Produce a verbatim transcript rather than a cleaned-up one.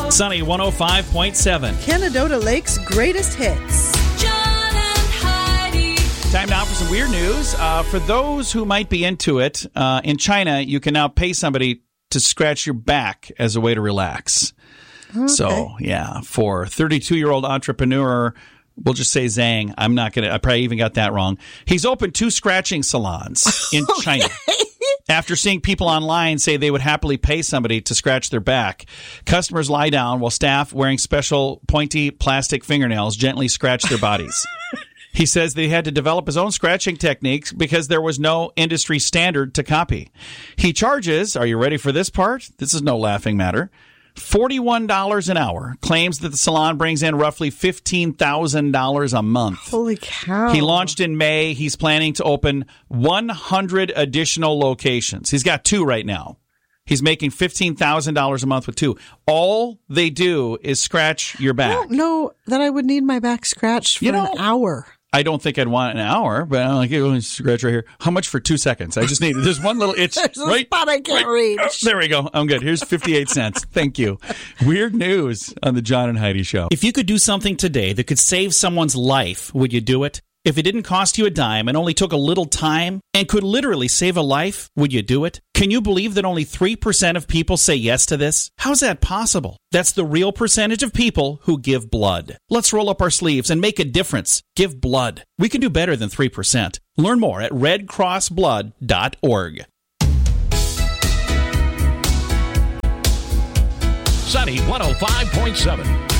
Sunny one oh five point seven. Canadota Lake's greatest hits. John and Heidi. Time now for some weird news. Uh, for those who might be into it, uh, in China, you can now pay somebody to scratch your back as a way to relax. Okay. So, yeah, for thirty-two-year-old entrepreneur, we'll just say Zhang. I'm not going to, I probably even got that wrong. He's opened two scratching salons in China. After seeing people online say they would happily pay somebody to scratch their back, customers lie down while staff wearing special pointy plastic fingernails gently scratch their bodies. He says that he had to develop his own scratching techniques because there was no industry standard to copy. He charges, are you ready for this part? This is no laughing matter, forty-one dollars an hour, claims that the salon brings in roughly fifteen thousand dollars a month. Holy cow. He launched in May. He's planning to open one hundred additional locations. He's got two right now. He's making fifteen thousand dollars a month with two. All they do is scratch your I back. don't know that I would need my back scratched for You know- an hour. I don't think I'd want an hour, but I'm like, oh, scratch right here. How much for two seconds? I just need, there's one little itch. There's a right, spot I can't right. reach. There we go. I'm good. Here's fifty-eight cents. Thank you. Weird news on the John and Heidi Show. If you could do something today that could save someone's life, would you do it? If it didn't cost you a dime and only took a little time and could literally save a life, would you do it? Can you believe that only three percent of people say yes to this? How's that possible? That's the real percentage of people who give blood. Let's roll up our sleeves and make a difference. Give blood. We can do better than three percent. Learn more at red cross blood dot org. Sunny one oh five point seven.